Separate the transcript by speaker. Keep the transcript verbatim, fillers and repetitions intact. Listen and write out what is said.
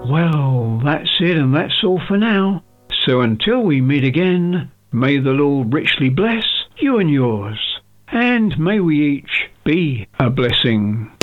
Speaker 1: Well, that's it, and that's all for now. So until we meet again, may the Lord richly bless you and yours, and may we each be a blessing.